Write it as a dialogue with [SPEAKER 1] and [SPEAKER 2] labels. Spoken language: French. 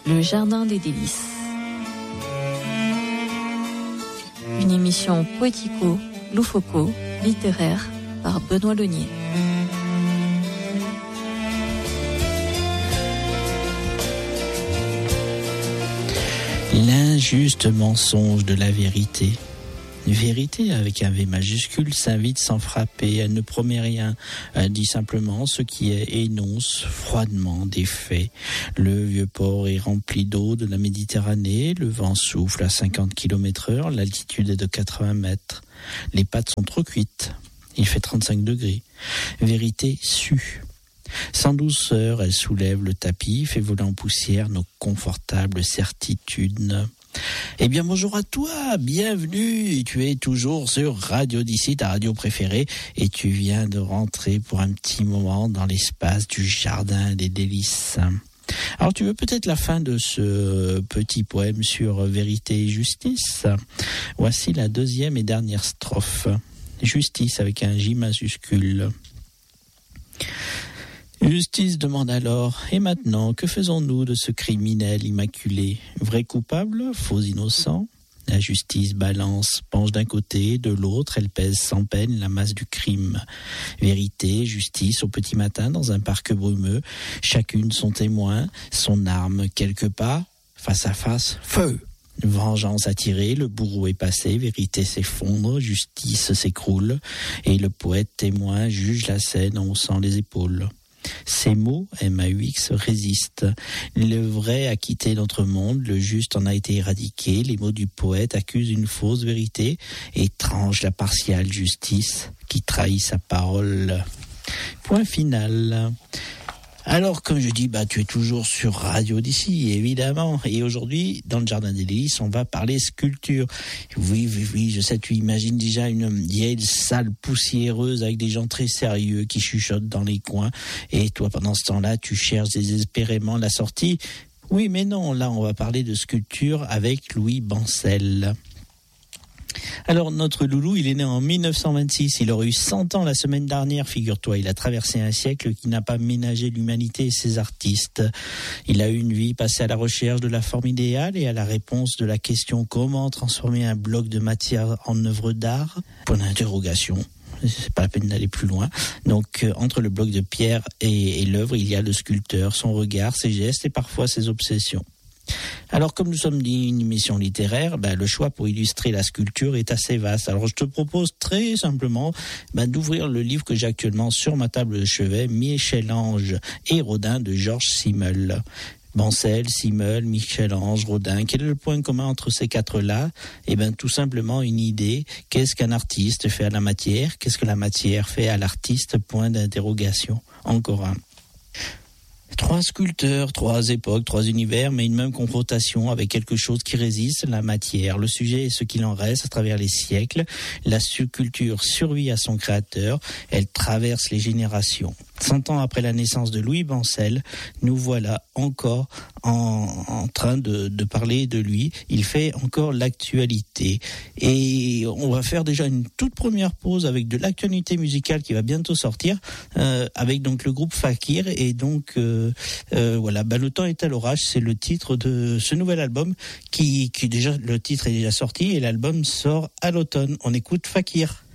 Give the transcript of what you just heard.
[SPEAKER 1] Le Jardin des Délices. Une émission poético-loufoco littéraire par Benoît Launier.
[SPEAKER 2] L'injuste mensonge de la vérité. Vérité avec un V majuscule s'invite sans frapper, elle ne promet rien, elle dit simplement ce qui est et énonce froidement des faits. Le vieux port est rempli d'eau de la Méditerranée, le vent souffle à 50 km/h, l'altitude est de 80 mètres. Les pâtes sont trop cuites, il fait 35 degrés. Vérité sue. Sans douceur, elle soulève le tapis, fait voler en poussière nos confortables certitudes. Eh bien bonjour à toi, bienvenue, tu es toujours sur Radio d'ici, ta radio préférée, et tu viens de rentrer pour un petit moment dans l'espace du Jardin des Délices. Alors tu veux peut-être la fin de ce petit poème sur vérité et justice. Voici la deuxième et dernière strophe. Justice avec un J majuscule. Justice demande alors, et maintenant, que faisons-nous de ce criminel immaculé? Vrai coupable, faux innocent? La justice balance, penche d'un côté, de l'autre, elle pèse sans peine la masse du crime. Vérité, justice, au petit matin, dans un parc brumeux, chacune son témoin, son arme quelque part, face à face, feu! Vengeance attirée, le bourreau est passé, vérité s'effondre, justice s'écroule, et le poète témoin juge la scène en haussant les épaules. Ces mots, M-A-U-X, résistent. Le vrai a quitté notre monde, le juste en a été éradiqué. Les mots du poète accusent une fausse vérité et tranchent la partiale justice qui trahit sa parole. Point final. Alors, comme je dis, tu es toujours sur Radio d'ici, évidemment. Et aujourd'hui, dans le Jardin des Délices, on va parler sculpture. Oui, je sais, tu imagines déjà une vieille salle poussiéreuse avec des gens très sérieux qui chuchotent dans les coins. Et toi, pendant ce temps-là, tu cherches désespérément la sortie. Oui, mais non, là, on va parler de sculpture avec Louis Bancel. Alors notre loulou, il est né en 1926, il aurait eu 100 ans la semaine dernière, figure-toi, il a traversé un siècle qui n'a pas ménagé l'humanité et ses artistes. Il a eu une vie passée à la recherche de la forme idéale et à la réponse de la question comment transformer un bloc de matière en œuvre d'art? Point d'interrogation. C'est pas la peine d'aller plus loin. Donc, entre le bloc de pierre et l'œuvre, il y a le sculpteur, son regard, ses gestes et parfois ses obsessions. Alors, comme nous sommes une émission littéraire, le choix pour illustrer la sculpture est assez vaste. Alors, je te propose très simplement d'ouvrir le livre que j'ai actuellement sur ma table de chevet, Michel-Ange et Rodin de Georges Simmel. Bancel, Simmel, Michel-Ange, Rodin. Quel est le point commun entre ces quatre-là? Tout simplement une idée. Qu'est-ce qu'un artiste fait à la matière? Qu'est-ce que la matière fait à l'artiste? Point d'interrogation. Encore un. Trois sculpteurs, trois époques, trois univers, mais une même confrontation avec quelque chose qui résiste, la matière. Le sujet est ce qu'il en reste à travers les siècles. La sculpture survit à son créateur, elle traverse les générations. 100 ans après la naissance de Louis Bancel, nous voilà encore en train de parler de lui. Il fait encore l'actualité. Et on va faire déjà une toute première pause avec de l'actualité musicale qui va bientôt sortir, avec donc le groupe Fakir. Et donc, voilà, le temps est à l'orage, c'est le titre de ce nouvel album qui déjà, le titre est déjà sorti et l'album sort à l'automne. On écoute Fakir.